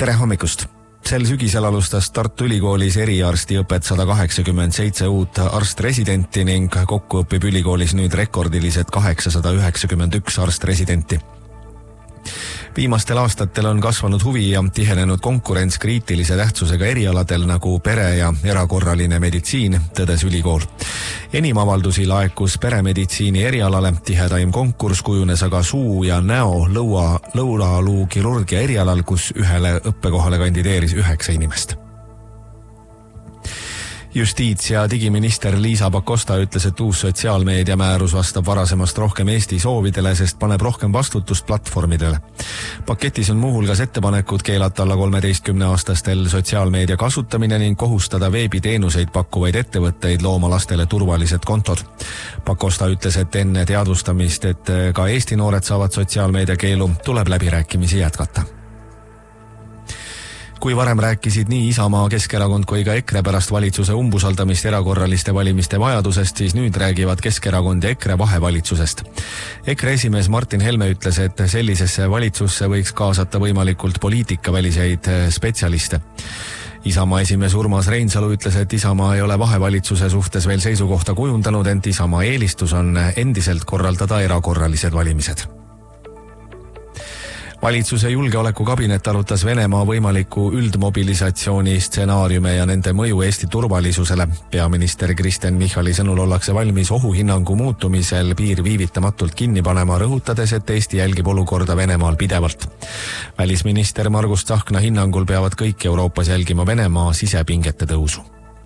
Tere hommikust! Sel sügisel alustas Tartu Ülikoolis eriarstiõpet 187 uut arstresidenti ning kokku õpib ülikoolis nüüd rekordilised 891 arstresidenti. Viimastel aastatel on kasvanud huvi ja tihenenud konkurents kriitilise tähtsusega erialadel nagu pere- ja erakorraline meditsiin, tõdes ülikool. Enim avaldusi laekus peremeditsiini erialale, tihedaim konkurss kujunes aga suu- ja lõunaluu kirurgia erialal, kus ühele õppekohale kandideeris 9 inimest. Justiits- ja digiminister Liisa Pakosta ütles, et uus sotsiaalmeedia määrus vastab varasemast rohkem Eesti soovidele, sest paneb rohkem vastutust platvormidele. Paketis on muuhulgas ettepanekud keelata alla 13-aastastel sotsiaalmeedia kasutamine ning kohustada veebiteenuseid pakkuvaid ettevõtteid looma lastele turvalised kontod. Pakosta ütles, et enne teadvustamist, et ka Eesti noored saavad sotsiaalmeedia keelu, tuleb läbirääkimisi jätkata. Kui varem rääkisid nii Isamaa, Keskerakond kui ka EKRE pärast valitsuse umbusaldamist erakorraliste valimiste vajadusest, siis nüüd räägivad Keskerakond ja EKRE vahevalitsusest. EKRE esimees Martin Helme ütles, et sellisesse valitsusse võiks kaasata võimalikult poliitikaväliseid spetsialiste. Isamaa esimees Urmas Reinsalu ütles, et Isamaa ei ole vahevalitsuse suhtes veel seisukohta kujundanud, ent Isamaa eelistus on endiselt korraldada erakorralised valimised. Valitsuse julgeolekukabinet arutas Venemaa võimaliku üldmobilisatsiooni stsenaariume ja nende mõju Eesti turvalisusele. Peaminister Kristen Michali sõnul ollakse valmis ohuhinnangu muutumisel piir viivitamatult kinni panema, rõhutades, et Eesti jälgib olukorda Venemaal pidevalt. Välisminister Margus Tsahkna hinnangul peavad kõik Euroopas jälgima Venemaa sisepingete tõusu.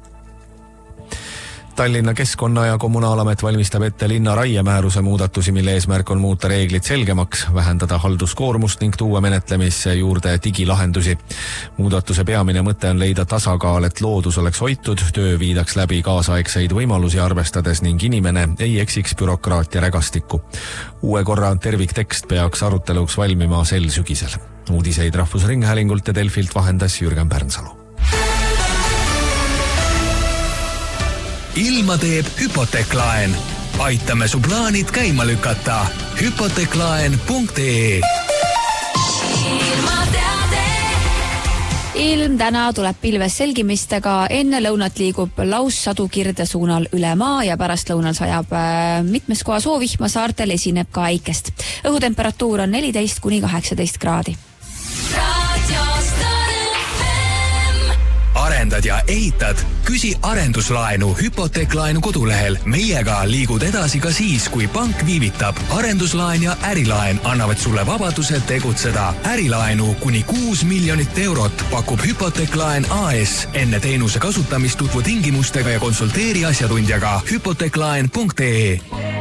Tallinna Keskkonna- ja Kommunaalamet valmistab ette linna raiemääruse muudatusi, mille eesmärk on muuta reeglid selgemaks, vähendada halduskoormust ning tuua menetlemisse juurde digilahendusi. Muudatuse peamine mõte on leida tasakaal, et loodus oleks hoitud, töö viidaks läbi kaasaegseid võimalusi arvestades ning inimene ei eksiks bürokraatia rägastikku. Uue korra terviktekst peaks aruteluks valmima sel sügisel. Uudiseid Rahvusringhäälingult ja Delfilt vahendas Jürgen Pärnsalu. Ilma teeb Hypoteklaen. Aitame su plaanid käima lükata. Hypoteklaen.ee. Ilm täna tuleb pilves selgimistega, enne lõunat liigub laussadu Kirde suunal üle maa ja pärast lõunal sajab mitmes kohas soovihma, saartel esineb ka äikest. Õhutemperatuur on 14–18 kraadi. Arendad ja ehitad? Küsi arenduslaenu Hypoteklaenu kodulehel. Meiega liigud edasi ka siis, kui pank viivitab. Arenduslaen ja ärilaen annavad sulle vabaduse tegutseda. Ärilaenu kuni 6 miljonit eurot pakub Hypoteklaen AS. Enne teenuse kasutamist tutvu tingimustega ja konsulteeri asjatundjaga. Hypoteklaen.ee.